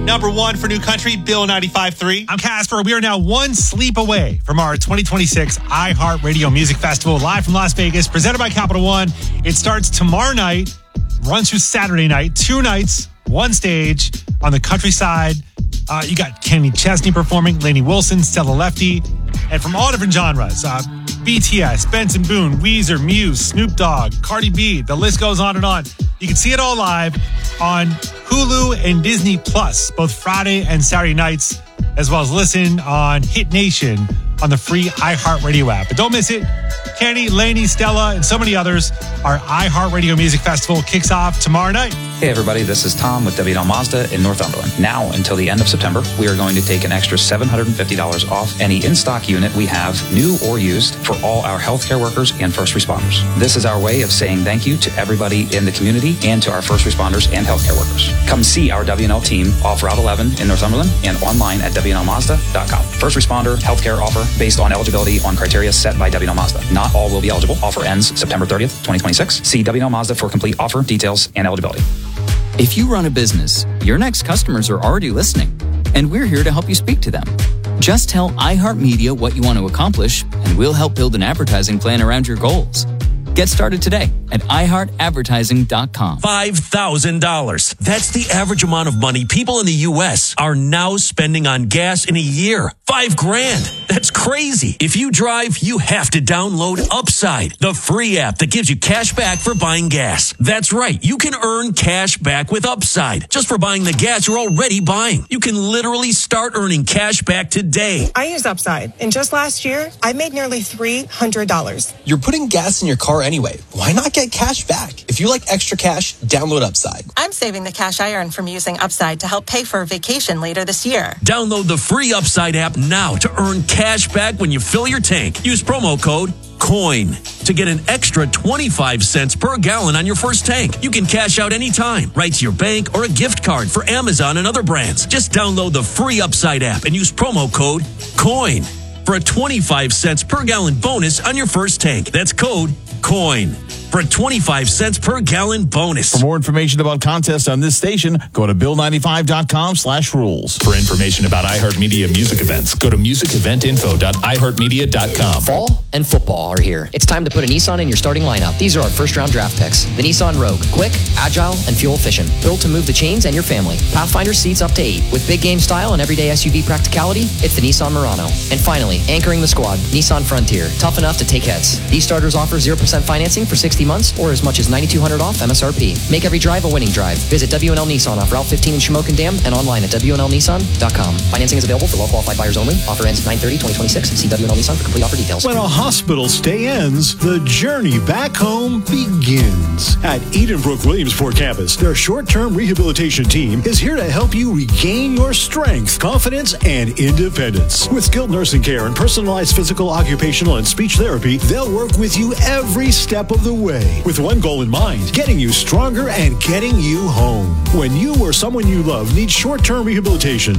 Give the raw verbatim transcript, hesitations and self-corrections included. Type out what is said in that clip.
Number one for New Country, Bill ninety-five point three. I'm Casper. We are now one sleep away from our twenty twenty-six iHeartRadio Music Festival, live from Las Vegas, presented by Capital One. It starts tomorrow night, runs through Saturday night, two nights, one stage on the countryside. Uh, you got Kenny Chesney performing, Lainey Wilson, Stella Lefty, and from all different genres. Uh, B T S, Benson Boone, Weezer, Muse, Snoop Dogg, Cardi B. The list goes on and on. You can see it all live on Hulu and Disney Plus, both Friday and Saturday nights, as well as listen on Hit Nation on the free iHeartRadio app. But don't miss it. Kenny, Lainey, Stella, and so many others. Our iHeartRadio Music Festival kicks off tomorrow night. Hey everybody, this is Tom with W and L Mazda in Northumberland. Now until the end of September, we are going to take an extra seven hundred fifty dollars off any in-stock unit we have, new or used, for all our healthcare workers and first responders. This is our way of saying thank you to everybody in the community and to our first responders and healthcare workers. Come see our W and L team off Route eleven in Northumberland and online at W N L Mazda dot com. First responder healthcare offer based on eligibility on criteria set by W and L Mazda. Not all will be eligible. Offer ends September thirtieth, twenty twenty-six. See W and L Mazda for complete offer, details, and eligibility. If you run a business, your next customers are already listening, and we're here to help you speak to them. Just tell iHeartMedia what you want to accomplish, and we'll help build an advertising plan around your goals. Get started today at i heart advertising dot com. five thousand dollars. That's the average amount of money people in the U S are now spending on gas in a year. Five grand. That's crazy. If you drive, you have to download Upside, the free app that gives you cash back for buying gas. That's right. You can earn cash back with Upside just for buying the gas you're already buying. You can literally start earning cash back today. I use Upside, and just last year, I made nearly three hundred dollars. You're putting gas in your car anyway. Why not get cash back? If you like extra cash, download Upside. I'm saving the cash I earn from using Upside to help pay for a vacation later this year. Download the free Upside app now to earn cash back when you fill your tank. Use promo code COIN to get an extra twenty-five cents per gallon on your first tank. You can cash out anytime, right to your bank or a gift card for Amazon and other brands. Just download the free Upside app and use promo code COIN for a twenty-five cents per gallon bonus on your first tank. That's code COIN for a twenty-five cents per gallon bonus. For more information about contests on this station, go to bill ninety-five dot com slash rules. For information about iHeartMedia music events, go to music event info dot i heart media dot com. Fall and football are here. It's time to put a Nissan in your starting lineup. These are our first-round draft picks. The Nissan Rogue. Quick, agile, and fuel-efficient. Built to move the chains and your family. Pathfinder seats up to eight. With big game style and everyday S U V practicality, it's the Nissan Murano. And finally, anchoring the squad, Nissan Frontier. Tough enough to take heads. These starters offer zero percent financing for sixty months or as much as nine thousand two hundred dollars off M S R P. Make every drive a winning drive. Visit W and L Nissan off Route fifteen in Shamokin Dam and online at W N L Nissan dot com. Financing is available for well-qualified buyers only. Offer ends nine thirty twenty twenty-six. See W and L Nissan for complete offer details. When a hospital stay ends, the journey back home begins. At Edenbrook Williamsport campus, their short-term rehabilitation team is here to help you regain your strength, confidence, and independence. With skilled nursing care and personalized physical, occupational, and speech therapy, they'll work with you every step of the way, with one goal in mind: getting you stronger and getting you home. When you or someone you love needs short-term rehabilitation,